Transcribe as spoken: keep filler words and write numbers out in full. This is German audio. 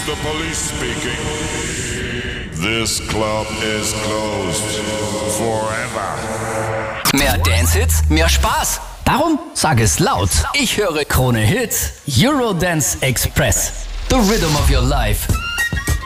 the police speaking. This club is closed forever. Mehr Dance-Hits, mehr Spaß. Darum sag es laut. Ich höre Krone Hits, Eurodance Express. The Rhythm of Your Life.